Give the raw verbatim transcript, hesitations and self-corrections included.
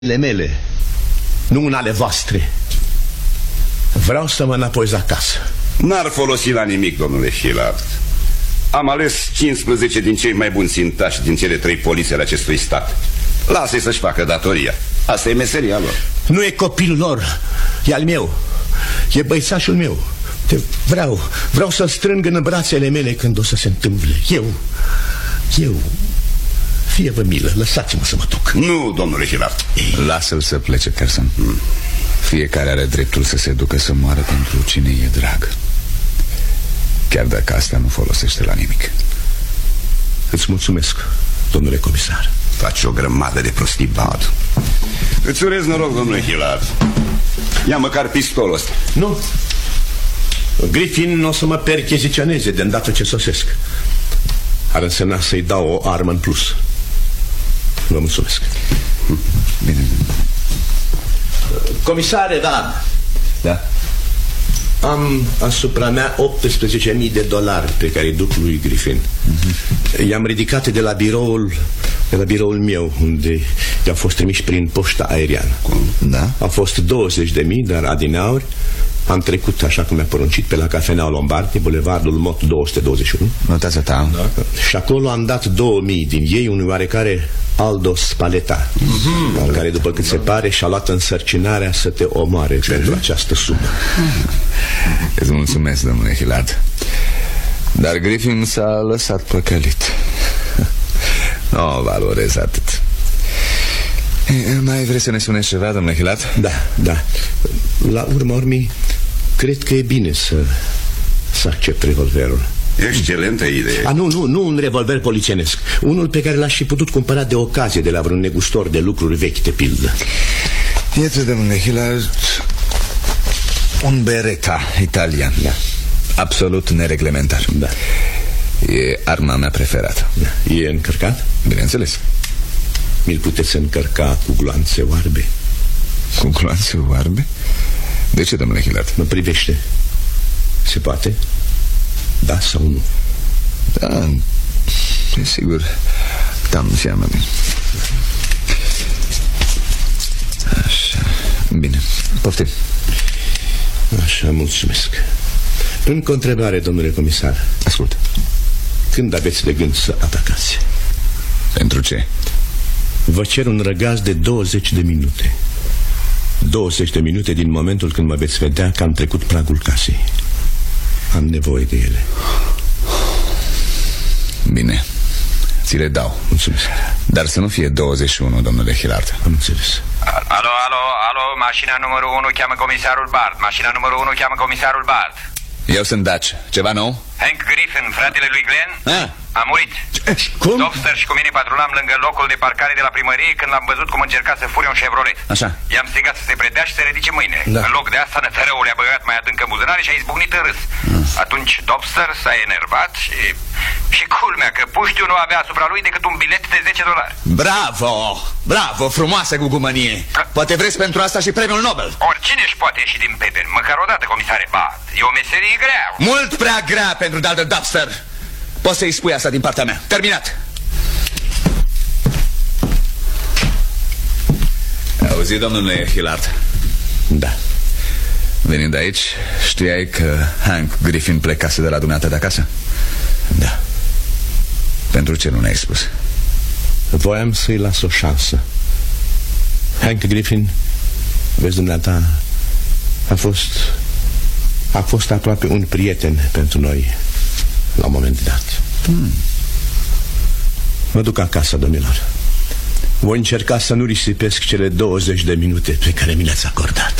mele, nu în ale voastre. Vreau să mă înapoiez acasă. N-ar folosi la nimic, domnule Hilard. Am ales cincisprezece din cei mai buni țintași din cele trei poliții ale acestui stat. Lasă-i să-și facă datoria. Asta e meseria lor. Nu e copilul lor, e al meu. E băițașul meu. Te vreau, vreau să-l strâng în brațele mele când o să se întâmple. Eu, eu Fie-vă milă, lăsați-mă să mă duc. Nu, domnule Hilard. Lasă-l să plece, Carson. hmm. Fiecare are dreptul să se ducă să moară pentru cine e drag, chiar dacă asta nu folosește la nimic. Îți mulțumesc, domnule comisar. Faci o grămadă de prostii, Bad. Îți urez noroc, domnule Hilard. Ia măcar pistolul ăsta. Nu. Griffin o să mă percheziționeze de îndată ce sosesc. Ar însemna să-i dau o armă în plus. Vă mulțumesc. Bine. Comisare, da. Da. Am asupra mea optsprezece mii de dolari pe care îi duc lui Griffin. uh-huh. I-am ridicat de la biroul De la biroul meu, unde i-au fost trimiși prin poșta aeriană. Da? Au fost douăzeci de mii, dar adineauri am trecut, așa cum mi-a poruncit, pe la Cafeneaua Lombardi, bulevardul Mot două sute douăzeci și unu. Notați-o ta. Da. Și acolo am dat două mii din ei unui oarecare Aldo Spaleta, mm-hmm. care, după cât se pare, și-a luat însărcinarea să te omoare Ce pentru această sumă. Îți mulțumesc, domnule Hilard. Dar Griffin s-a lăsat păcălit. Nu valorez atât. E, mai vrei să ne spuneți ceva, domnule Hilard? Da, da. La urma urmii, cred că e bine să Să accept revolverul. Excelentă idee. A, nu, nu, nu un revolver polițienesc. Unul pe care l-aș fi putut cumpăra de ocazie de la vreun negustor de lucruri vechi, de pildă. Iată, domnule Hilard, un Beretta italian. Da. Absolut nereglementar. Da. E arma mea preferată. Da. E încărcat? Bineînțeles. Mi-l puteți încărca cu gloanțe oarbe? Cu gloanțe oarbe? De ce, domnule Hilard? Mă privește. Se poate? Da sau nu? Da, e sigur. Da, seama. Așa, bine, poftim. Așa, mulțumesc. Încă o întrebare, domnule comisar. Ascult. Când aveți de gând să atacați? Pentru ce? Vă cer un răgaz de douăzeci de minute. douăzeci de minute din momentul când mă veți vedea că am trecut pragul casei. Am nevoie de ele. Bine, ți le dau. Mulțumesc. Dar să nu fie douăzeci și unu, domnule Hilard. Am înțeles. Alo, alo, alo, mașina numărul unu cheamă comisarul Bard. Mașina numărul unu cheamă comisarul Bard. Eu sunt Dutch. Ceva nou? Hank Griffin, fratele lui Glenn, ah. a murit. Cum? Dobster și cu mine patrulam lângă locul de parcare de la primărie când l-am văzut cum încerca să fure un Chevrolet. Așa. I-am strigat să se predea și să ridice mâine. Da. În loc de asta, nățărăul le-a băgat mai adânc în buzunare și a izbucnit în râs. ah. Atunci Dobster s-a enervat și... Și culmea că puștiu nu avea asupra lui decât un bilet de zece dolari. Bravo! Bravo! Frumoasă gugumănie! Poate vreți pentru asta și premiul Nobel. Oricine își poate ieși din pepeni, măcar o dată, comisare Bard. E o meserie grea. Mult prea grea pentru Dalton Dobster. Poți să-i spui asta din partea mea. Terminat. Auzi, domnule Hilard? Da. Venind aici, știai că Hank Griffin plecase de la dumneata de acasă? Da. Pentru ce nu ne-ai spus? Voiam să-i las o șansă. Hank Griffin, vezi, dumneata, a fost A fost aproape un prieten pentru noi la un moment dat. hmm. Mă duc acasă, domnilor. Voi încerca să nu risipesc cele douăzeci de minute pe care mi le-ați acordat.